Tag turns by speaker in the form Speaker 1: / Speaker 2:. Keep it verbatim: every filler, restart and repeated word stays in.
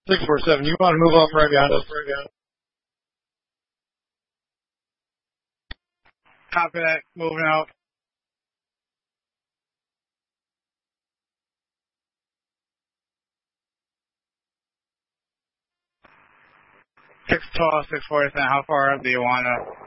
Speaker 1: six four seven, you want to move up right behind us? Right behind us. Copy that. Moving out. Six twelve, six forty-seven. How far up do you want to